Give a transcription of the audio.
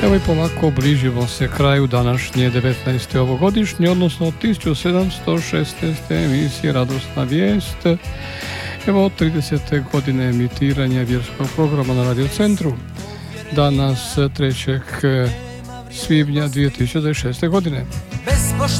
Evo i polako bližimo se kraju današnje 19. ovogodišnje, odnosno 1716. emisije Radosna vijest. Evo 30. godine emitiranja vjerskog programa na Radio Centru. Danas 3. svibnja 2026. godine.